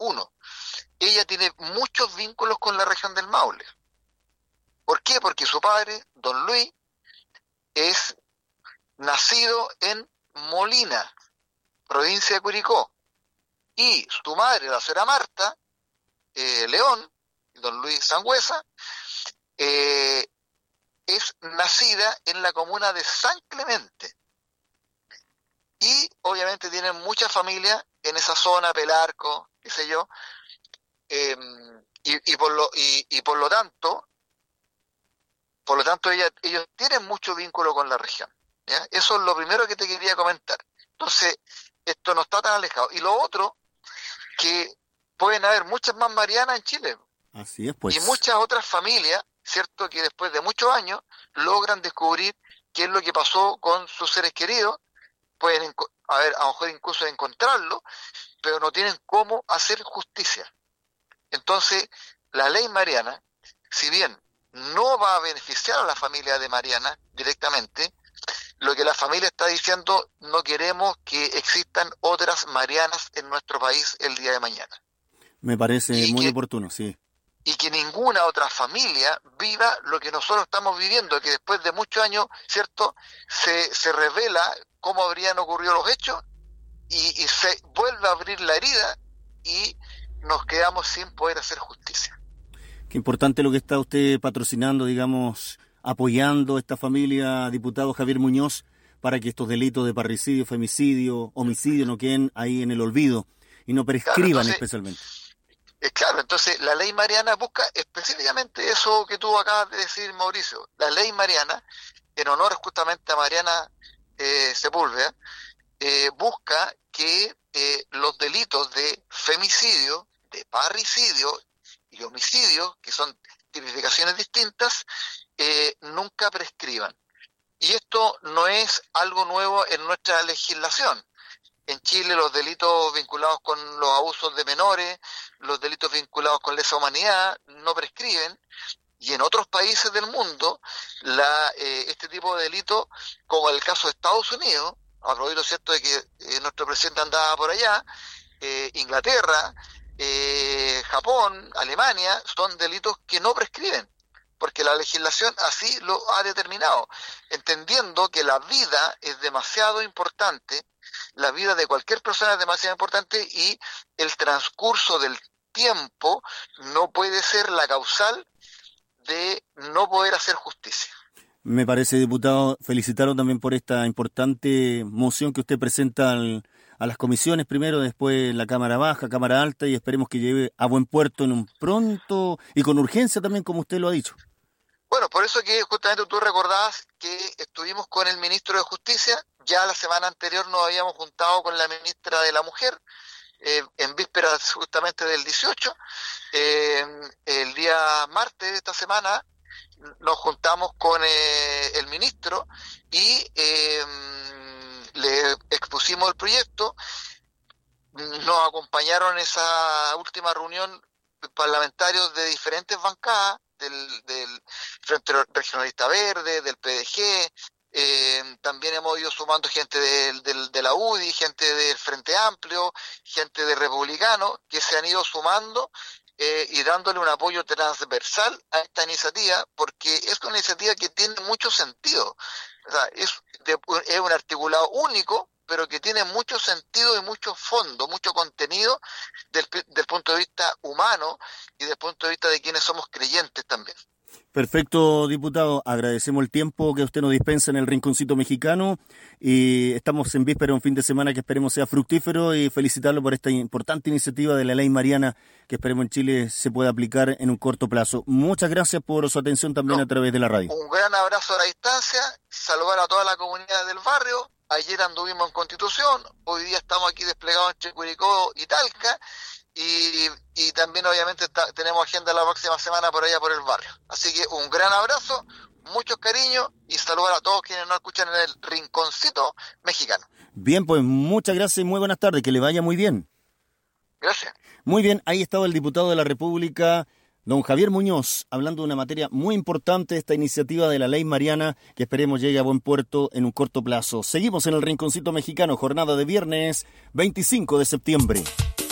Puno. Ella tiene muchos vínculos con la región del Maule. ¿Por qué? Porque su padre, don Luis, es nacido en Molina, provincia de Curicó, y su madre, la señora Marta León, don Luis Sangüesa, es nacida en la comuna de San Clemente. Y obviamente tienen mucha familia en esa zona, Pelarco, qué sé yo, y por lo tanto ellos tienen mucho vínculo con la región, ¿ya? Eso es lo primero que te quería comentar. Entonces, esto no está tan alejado. Y lo otro, que pueden haber muchas más Marianas en Chile. Así es, pues. Y muchas otras familias, ¿cierto?, que después de muchos años logran descubrir qué es lo que pasó con sus seres queridos. Pueden a lo mejor incluso encontrarlo, pero no tienen cómo hacer justicia. Entonces, la ley Mariana, si bien no va a beneficiar a la familia de Mariana directamente, lo que la familia está diciendo, no queremos que existan otras Marianas en nuestro país el día de mañana. Me parece muy oportuno, sí. Y que ninguna otra familia viva lo que nosotros estamos viviendo, que después de muchos años, ¿cierto?, se revela cómo habrían ocurrido los hechos y se vuelve a abrir la herida y nos quedamos sin poder hacer justicia. Qué importante lo que está usted patrocinando, digamos, apoyando a esta familia, diputado Javier Muñoz, para que estos delitos de parricidio, femicidio, homicidio no queden ahí en el olvido y no prescriban, especialmente. Claro, entonces la ley Mariana busca específicamente eso que tú acabas de decir, Mauricio. La ley Mariana, en honor justamente a Mariana Sepúlveda, busca que los delitos de femicidio, de parricidio y homicidio, que son tipificaciones distintas, nunca prescriban. Y esto no es algo nuevo en nuestra legislación. En Chile los delitos vinculados con los abusos de menores, los delitos vinculados con lesa humanidad no prescriben, y en otros países del mundo este tipo de delitos, como el caso de Estados Unidos, a propósito, ¿cierto?, de que nuestro presidente andaba por allá, Inglaterra, Japón, Alemania, son delitos que no prescriben, porque la legislación así lo ha determinado, entendiendo que la vida es demasiado importante, la vida de cualquier persona es demasiado importante y el transcurso del tiempo no puede ser la causal de no poder hacer justicia. Me parece, diputado, felicitarlo también por esta importante moción que usted presenta a las comisiones primero, después la Cámara Baja, Cámara Alta, y esperemos que lleve a buen puerto en un pronto y con urgencia también, como usted lo ha dicho. Bueno, por eso que justamente tú recordabas que estuvimos con el ministro de Justicia, ya la semana anterior nos habíamos juntado con la ministra de la Mujer, en vísperas justamente del 18, el día martes de esta semana nos juntamos con el ministro y le expusimos el proyecto. Nos acompañaron en esa última reunión parlamentarios de diferentes bancadas, del Frente Regionalista Verde, del PDG, también hemos ido sumando gente de la UDI, gente del Frente Amplio, gente de Republicano, que se han ido sumando y dándole un apoyo transversal a esta iniciativa, porque es una iniciativa que tiene mucho sentido. O sea, es un articulado único, pero que tiene mucho sentido y mucho fondo, mucho contenido del punto de vista humano y del punto de vista de quienes somos creyentes también. Perfecto, diputado. Agradecemos el tiempo que usted nos dispensa en el Rinconcito Mexicano y estamos en víspera de un fin de semana que esperemos sea fructífero y felicitarlo por esta importante iniciativa de la Ley Mariana que esperemos en Chile se pueda aplicar en un corto plazo. Muchas gracias por su atención también a través de la radio. Un gran abrazo a la distancia, saludar a toda la comunidad del barrio. Ayer anduvimos en Constitución, hoy día estamos aquí desplegados entre Curicó y Talca. Y también obviamente tenemos agenda la próxima semana por allá por el barrio. Así que un gran abrazo, muchos cariños y saludar a todos quienes nos escuchan en el Rinconcito Mexicano. Bien, pues muchas gracias y muy buenas tardes, que le vaya muy bien. Gracias. Muy bien, ahí estaba el diputado de la República, don Javier Muñoz, hablando de una materia muy importante, esta iniciativa de la Ley Mariana, que esperemos llegue a buen puerto en un corto plazo. Seguimos en el Rinconcito Mexicano, jornada de viernes 25 de septiembre.